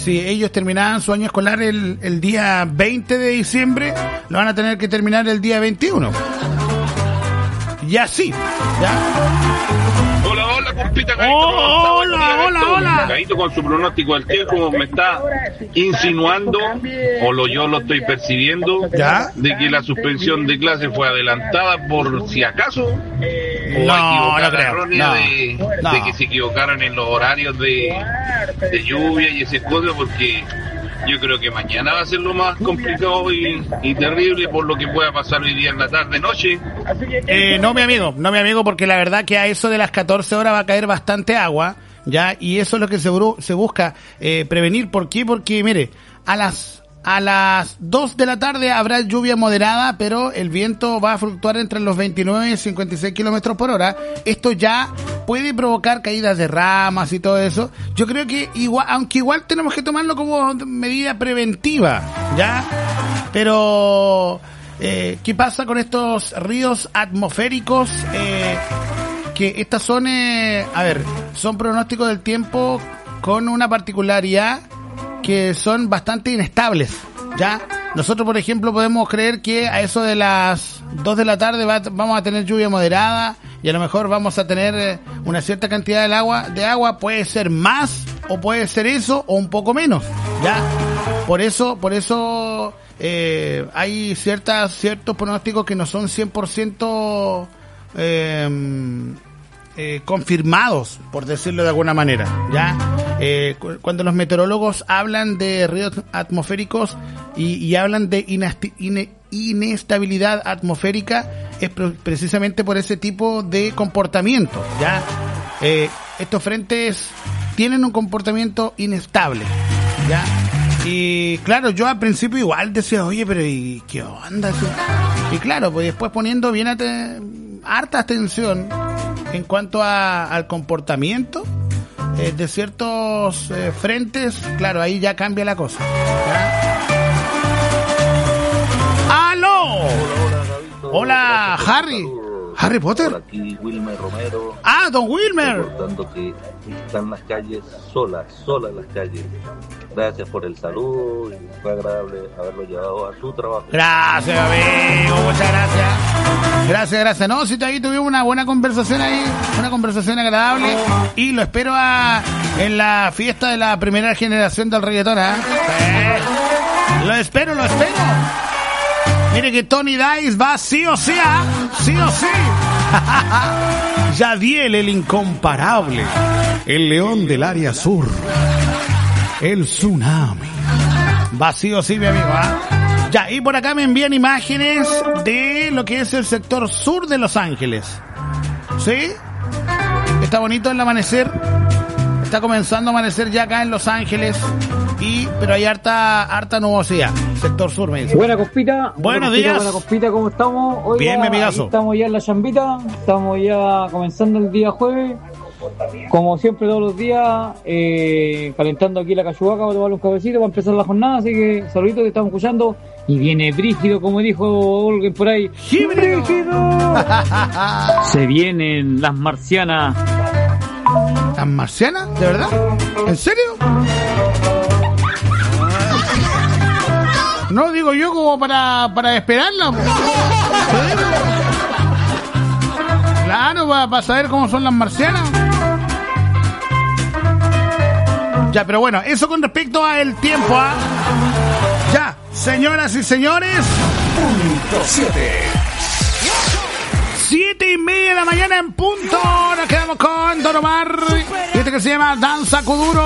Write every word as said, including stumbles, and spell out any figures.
si ellos terminaban su año escolar el, el día veinte de diciembre, lo van a tener que terminar el día veintiuno. Y así, ¿ya? Hola, hola, compita Caíto. Oh, hola, hola, hola, hola. Caíto con su pronóstico del tiempo me está insinuando, o lo yo lo estoy percibiendo, ¿ya? De que la suspensión de clase fue adelantada por si acaso. O No, no creo. errónea No, de, no. de que se equivocaron en los horarios de, de lluvia y ese cosa, porque yo creo que mañana va a ser lo más complicado y, y terrible por lo que pueda pasar hoy día en la tarde, noche. Eh, no, mi amigo, no, mi amigo, porque la verdad que a eso de las catorce horas va a caer bastante agua, ¿ya? Y eso es lo que se, bru- se busca eh, prevenir. ¿Por qué? Porque, mire, a las a las dos de la tarde habrá lluvia moderada, pero el viento va a fluctuar entre los veintinueve y cincuenta y seis kilómetros por hora. Esto ya puede provocar caídas de ramas y todo eso. Yo creo que igual, aunque igual tenemos que tomarlo como medida preventiva, ¿ya? Pero, eh, ¿qué pasa con estos ríos atmosféricos? Eh, que estas son, eh, a ver, son pronósticos del tiempo con una particularidad que son bastante inestables, ¿ya? Nosotros, por ejemplo, podemos creer que a eso de las dos de la tarde va, vamos a tener lluvia moderada y a lo mejor vamos a tener eh, una cierta cantidad de agua, de agua, puede ser más o puede ser eso o un poco menos, ¿ya? Por eso, por eso eh, hay ciertas ciertos pronósticos que no son cien por ciento eh, eh, confirmados, por decirlo de alguna manera, ¿ya? Eh, cu- cuando los meteorólogos hablan de ríos atmosféricos y, y hablan de inasti- ine- inestabilidad atmosférica, es pre- precisamente por ese tipo de comportamiento, ¿ya? Eh, estos frentes tienen un comportamiento inestable, ¿ya? Y claro, yo al principio igual decía, oye, pero ¿y qué onda? Y claro, pues después poniendo bien ate- harta atención en cuanto a, al comportamiento eh, de ciertos eh, frentes, claro, ahí ya cambia la cosa, ¿ya? ¡Aló! Hola, Harry. Harry Potter. Por aquí Wilmer Romero. Ah, don Wilmer. Reportando que están las calles solas, solas las calles. Gracias por el saludo y fue agradable haberlo llevado a su trabajo. Gracias, amigo, muchas gracias. Gracias, gracias. No, si ahí tuvimos una buena conversación ahí, una conversación agradable y lo espero a, en la fiesta de la primera generación del reggaetón, ¿eh? Eh, lo espero, lo espero. Mire que Tony Dice va sí o sí, ¿ah? Sí o sí. Yadiel, el incomparable, el león del área sur, el tsunami. Va sí o sí, mi amigo, ¿ah? Ya, y por acá me envían imágenes de lo que es el sector sur de Los Ángeles. ¿Sí? Está bonito el amanecer. Está comenzando a amanecer ya acá en Los Ángeles. Y, pero hay harta, harta nubosidad. Sector sur, me dice. Buena compita. Buenos buena días. Buena compita, ¿cómo estamos? Oiga, Bien, mi amigazo. Estamos ya en la chambita. Estamos ya comenzando el día jueves. Como siempre, todos los días, eh, calentando aquí la cachuvaca para tomar un cafecito para empezar la jornada. Así que, saluditos que estamos escuchando. Y viene brígido, como dijo Olga por ahí. ¡Brígido! Se vienen las marcianas. ¿Las marcianas? ¿De verdad? ¿En serio? No, digo yo como para, para esperarla. po. Claro, para, para saber cómo son las marcianas. Ya, pero bueno, eso con respecto al tiempo, ¿ah? Ya, señoras y señores. Punto siete. Siete y media de la mañana en punto. Nos quedamos con Don Omar. Y este que se llama Danza Kuduro.